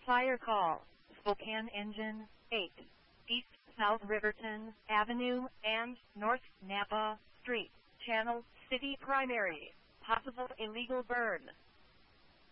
Fire call, Spokane Engine 8, East South Riverton Avenue and North Napa Street, Channel City Primary, possible illegal burn.